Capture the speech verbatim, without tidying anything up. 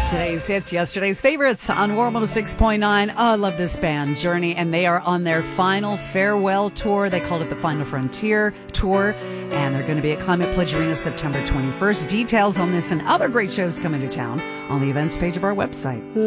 Today's hits, yesterday's favorites on War one oh six point nine. Oh, I love this band, Journey, and they are on their final farewell tour. They called it the Final Frontier Tour, and they're going to be at Climate Pledge Arena September twenty-first. Details on this and other great shows coming to town on the events page of our website.